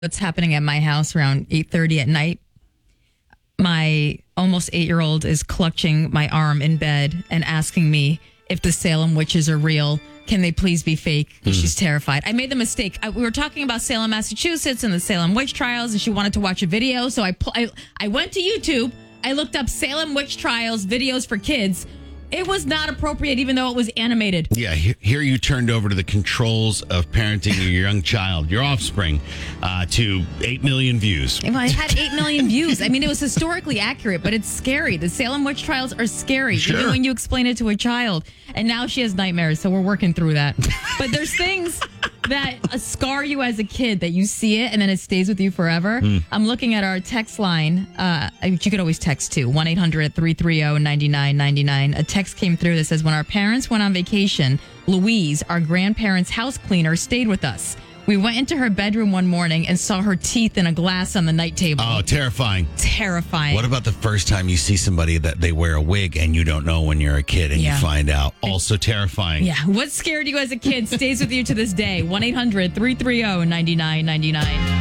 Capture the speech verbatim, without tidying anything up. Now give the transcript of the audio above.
what's happening at my house around eight thirty at night. My almost eight-year-old is clutching my arm in bed and asking me if the Salem witches are real. Can they please be fake? Mm. She's terrified. I made the mistake. I, we were talking about Salem, Massachusetts and the Salem witch trials, and she wanted to watch a video. So I, I, I went to YouTube. I looked up Salem witch trials videos for kids. It was not appropriate, even though it was animated. Yeah, here you turned over to the controls of parenting your young child, your offspring, uh, to eight million views. Well, it had eight million views. I mean, it was historically accurate, but it's scary. The Salem witch trials are scary, sure. even when you explain it to a child. And now she has nightmares, so we're working through that. But there's things that uh, scar you as a kid, that you see it and then it stays with you forever. Mm. I'm looking at our text line, uh, which you could always text to, one eight hundred three three zero nine nine nine nine. A text came through that says, when our parents went on vacation, Louise, our grandparents' house cleaner, stayed with us. We went into her bedroom one morning and saw her teeth in a glass on the night table. Oh, terrifying. Terrifying. What about the first time you see somebody that they wear a wig and you don't know when you're a kid and yeah. you find out? Also terrifying. Yeah. What scared you as a kid stays with you to this day. one eight hundred three three zero nine nine nine nine.